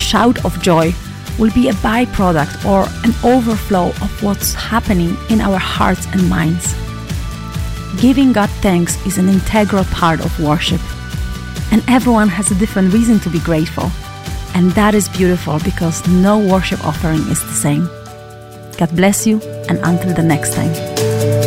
shout of joy will be a byproduct or an overflow of what's happening in our hearts and minds. Giving God thanks is an integral part of worship, and everyone has a different reason to be grateful. And that is beautiful because no worship offering is the same. God bless you, and until the next time.